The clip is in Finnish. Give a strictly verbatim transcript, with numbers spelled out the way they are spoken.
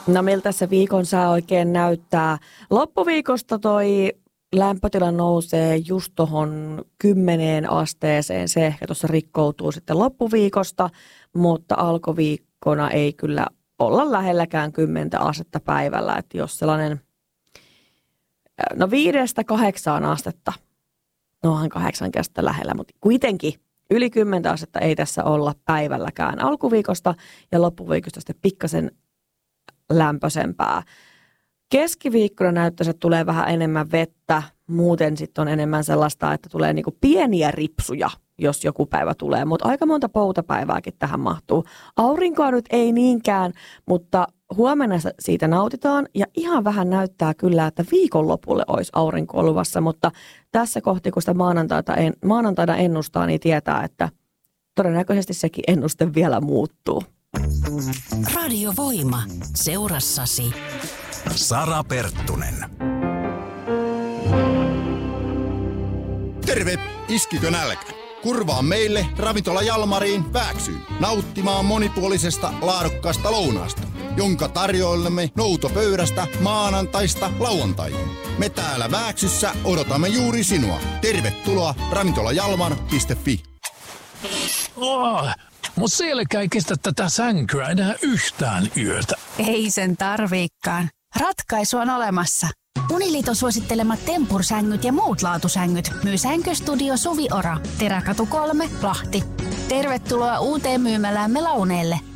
No miltä se viikon sää oikein näyttää? Loppuviikosta toi lämpötila nousee just tuohon kymmeneen asteeseen. Se ehkä tuossa rikkoutuu sitten loppuviikosta, mutta alkuviikkona ei kyllä olla lähelläkään kymmentä astetta päivällä. Että jos sellainen, no viidestä kahdeksaan astetta, nohan kahdeksan kästä lähellä, mutta kuitenkin yli kymmentä astetta ei tässä olla päivälläkään alkuviikosta ja loppuviikosta sitten pikkasen lämpöisempää. Keskiviikkona näyttäisi, että tulee vähän enemmän vettä. Muuten sitten on enemmän sellaista, että tulee niinku pieniä ripsuja, jos joku päivä tulee. Mutta aika monta poutapäivääkin tähän mahtuu. Aurinkoa nyt ei niinkään, mutta huomenna siitä nautitaan. Ja ihan vähän näyttää kyllä, että viikonlopulle olisi aurinkoa luvassa. Mutta tässä kohti, kun sitä maanantaita, en, maanantaina ennustaa, niin tietää, että todennäköisesti sekin ennuste vielä muuttuu. Radio Voima. Seurassasi Sara Perttunen. Terve! Iskikö nälkä? Kurvaa meille Ravintola Jalmariin Vääksyyn nauttimaan monipuolisesta laadukkaasta lounaasta, jonka tarjoilemme noutopöydästä maanantaista lauantaihin. Me täällä Vääksyssä odotamme juuri sinua. Tervetuloa ravintolajalmar piste fi. Oh, mut selkä ei kestä tätä sänkyä enää yhtään yötä. Ei sen tarviikaan. Ratkaisu on olemassa. Uniliiton suosittelemat tempursängyt ja muut laatusängyt myy Sänkystudio Suvi Ora, Teräkatu kolme, Lahti. Tervetuloa uuteen myymäläämme Launeelle.